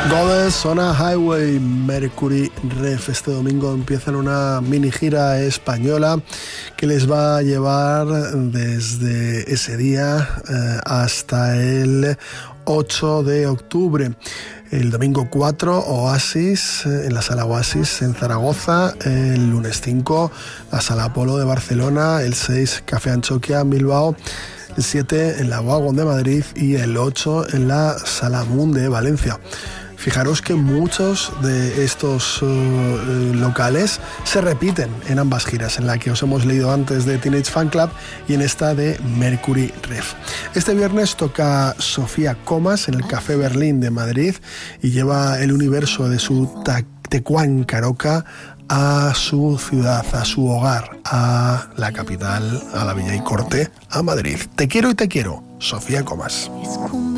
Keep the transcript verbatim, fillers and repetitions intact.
Goddess on a Highway, Mercury Rev. Este domingo empiezan una mini gira española que les va a llevar desde ese día eh, hasta el ocho de octubre. El domingo cuatro, Oasis, en la Sala Oasis en Zaragoza. El lunes cinco, la Sala Apolo de Barcelona. El seis, Café Anchoquia en Bilbao. El siete, en la Wagon de Madrid. Y el ocho, en la Sala Moon de Valencia. Fijaros que muchos de estos uh, locales se repiten en ambas giras, en la que os hemos leído antes de Teenage Fanclub y en esta de Mercury Rev. Este viernes toca Sofía Comas en el Café Berlín de Madrid y lleva el universo de su Tecuán Caroca a su ciudad, a su hogar, a la capital, a la Villa y Corte, a Madrid. Te quiero y te quiero, Sofía Comas.